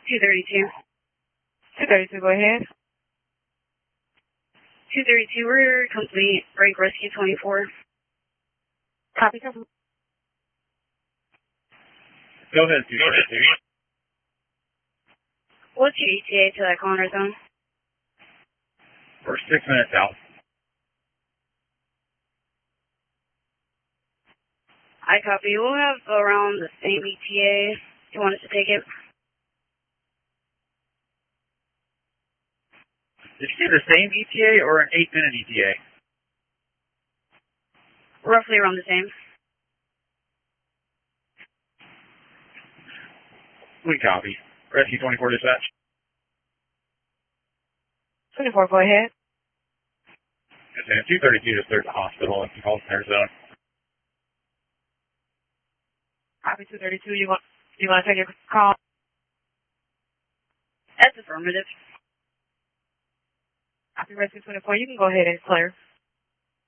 232. 232, go ahead. 232, we're complete. Break rescue 24. Copy, copy. Go ahead, 232. What's your ETA to that Connor zone? We're 6 minutes out. I copy. We'll have around the same ETA. You want us to take it? Did you say the same ETA or an 8-minute ETA? Roughly around the same. We copy. Rescue 24 dispatch. 24, go ahead. Yes, ma'am. 232 just cleared the hospital in Carlton, Arizona. Copy 232, you want to take your call? That's affirmative. Copy rescue 24, you can go ahead and clear.